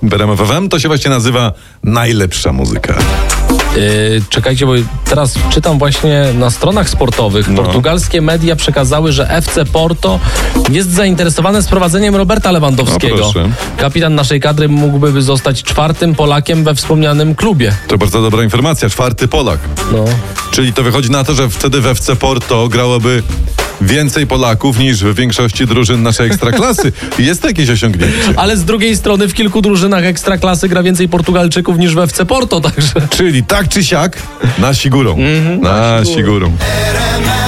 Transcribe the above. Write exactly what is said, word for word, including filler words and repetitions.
w R M F F M. To się właśnie nazywa najlepsza muzyka. Yy, czekajcie, bo teraz czytam właśnie na stronach sportowych. No. Portugalskie media przekazały, że F C Porto jest zainteresowane sprowadzeniem Roberta Lewandowskiego. No proszę. Kapitan naszej kadry mógłby zostać czwartym Polakiem we wspomnianym klubie. To bardzo dobra informacja. Czwarty Polak. No. Czyli to wychodzi na to, że wtedy w F C Porto grałoby więcej Polaków niż w większości drużyn naszej ekstraklasy. Jest to jakieś osiągnięcie. Ale z drugiej strony w kilku drużynach ekstraklasy gra więcej Portugalczyków niż w F C Porto, także... Czyli tak czy siak, nasi górą. Mm-hmm. Nasi górą.